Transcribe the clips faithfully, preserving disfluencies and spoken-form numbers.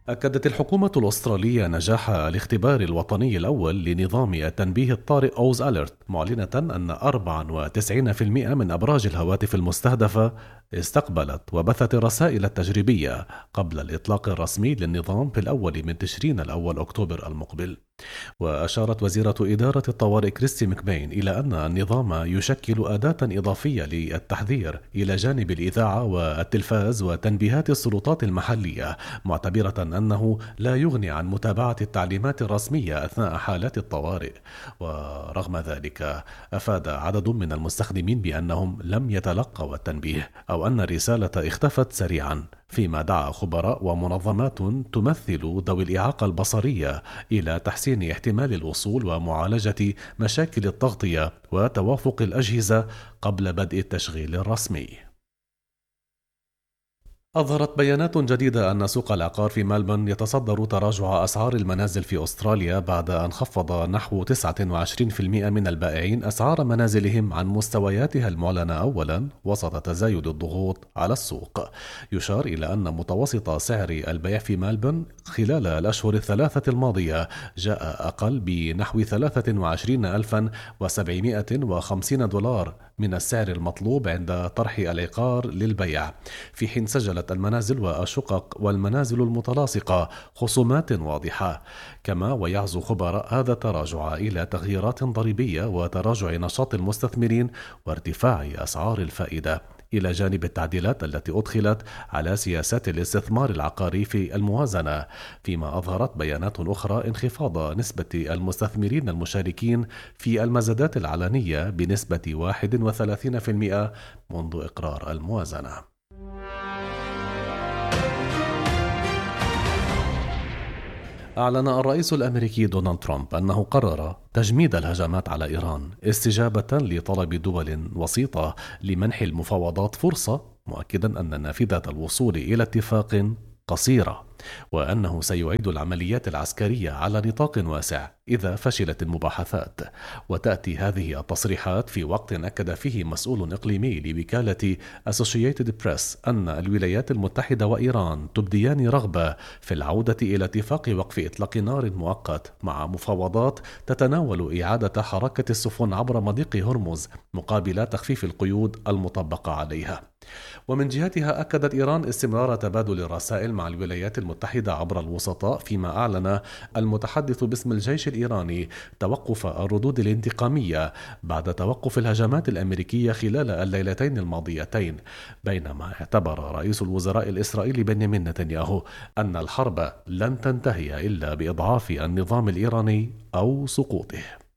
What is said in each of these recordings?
أكدت الحكومة الأسترالية نجاح الاختبار الوطني الأول لنظام التنبيه الطارئ أوز أليرت، معلنة أن أربعة وتسعين بالمئة من أبراج الهواتف المستهدفة استقبلت وبثت الرسائل التجريبية قبل الإطلاق الرسمي للنظام في الأول من تشرين الأول أكتوبر المقبل. وأشارت وزيرة إدارة الطوارئ كريستي مكبين إلى أن النظام يشكل أداة إضافية للتحذير إلى جانب الإذاعة والتلفاز وتنبيهات السلطات المحلية، معتبرة أنه لا يغني عن متابعة التعليمات الرسمية أثناء حالات الطوارئ. ورغم ذلك أفاد عدد من المستخدمين بأنهم لم يتلقوا التنبيه أو أن الرسالة اختفت سريعا، فيما دعا خبراء ومنظمات تمثل ذوي الإعاقة البصرية إلى تحسين احتمال الوصول ومعالجة مشاكل التغطية وتوافق الأجهزة قبل بدء التشغيل الرسمي. أظهرت بيانات جديدة أن سوق العقار في ملبورن يتصدر تراجع أسعار المنازل في أستراليا بعد أن خفض نحو تسعة وعشرين بالمئة من البائعين أسعار منازلهم عن مستوياتها المعلنة أولا وسط تزايد الضغوط على السوق. يشار إلى أن متوسط سعر البيع في ملبورن خلال الأشهر الثلاثة الماضية جاء أقل بنحو ثلاثة وعشرين ألفا وسبعمائة وخمسين دولار من السعر المطلوب عند طرح العقار للبيع، في حين سجلت المنازل والشقق والمنازل المتلاصقة خصومات واضحة. كما ويعزو خبراء هذا التراجع إلى تغييرات ضريبية وتراجع نشاط المستثمرين وارتفاع أسعار الفائدة، إلى جانب التعديلات التي أدخلت على سياسات الاستثمار العقاري في الموازنة. فيما أظهرت بيانات أخرى انخفاض نسبة المستثمرين المشاركين في المزادات العلنية بنسبة واحد وثلاثين بالمئة منذ إقرار الموازنة. أعلن الرئيس الأمريكي دونالد ترامب أنه قرر تجميد الهجمات على إيران استجابة لطلب دول وسيطة لمنح المفاوضات فرصة، مؤكدا أن نافذة الوصول إلى اتفاق قصيرة، وأنه سيعيد العمليات العسكرية على نطاق واسع إذا فشلت المباحثات. وتأتي هذه التصريحات في وقت أكد فيه مسؤول إقليمي لوكالة Associated Press أن الولايات المتحدة وإيران تبديان رغبة في العودة إلى اتفاق وقف إطلاق نار مؤقت مع مفاوضات تتناول إعادة حركة السفن عبر مضيق هرمز مقابل تخفيف القيود المطبقة عليها. ومن جهتها أكدت إيران استمرار تبادل الرسائل مع الولايات المتحدة عبر الوسطاء، فيما أعلن المتحدث باسم الجيش الإيراني توقف الردود الانتقامية بعد توقف الهجمات الأمريكية خلال الليلتين الماضيتين، بينما اعتبر رئيس الوزراء الإسرائيلي بنيامين نتنياهو أن الحرب لن تنتهي إلا بإضعاف النظام الإيراني أو سقوطه.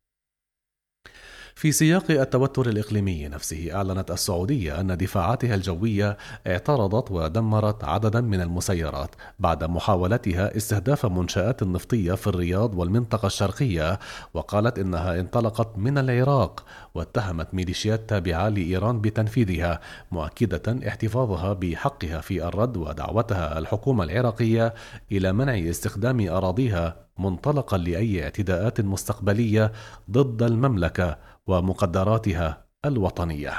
في سياق التوتر الإقليمي نفسه، أعلنت السعودية أن دفاعاتها الجوية اعترضت ودمرت عددا من المسيرات بعد محاولتها استهداف منشآت نفطية في الرياض والمنطقة الشرقية، وقالت إنها انطلقت من العراق واتهمت ميليشيات تابعة لإيران بتنفيذها، مؤكدة احتفاظها بحقها في الرد ودعوتها الحكومة العراقية إلى منع استخدام أراضيها منطلقا لأي اعتداءات مستقبلية ضد المملكة ومقدراتها الوطنية.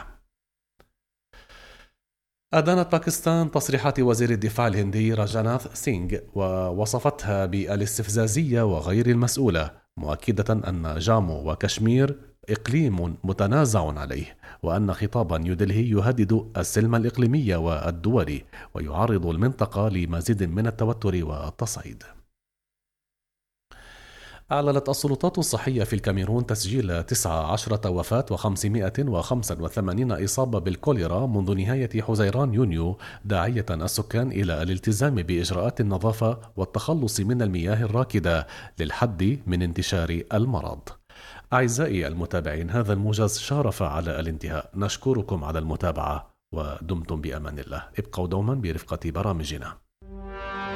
أدانت باكستان تصريحات وزير الدفاع الهندي راجناث سينغ ووصفتها بالاستفزازية وغير المسؤولة، مؤكدة أن جامو وكشمير إقليم متنازع عليه، وأن خطاب نيودلهي يهدد السلم الإقليمي والدولي ويعرض المنطقة لمزيد من التوتر والتصعيد. أعلنت السلطات الصحية في الكاميرون تسجيل تسعة عشر وفاة وخمسمائة وخمسة وثمانين إصابة بالكوليرا منذ نهاية حزيران يونيو، داعية السكان إلى الالتزام بإجراءات النظافة والتخلص من المياه الراكدة للحد من انتشار المرض. أعزائي المتابعين، هذا الموجز شارف على الانتهاء، نشكركم على المتابعة ودمتم بأمان الله. ابقوا دوما برفقة برامجنا.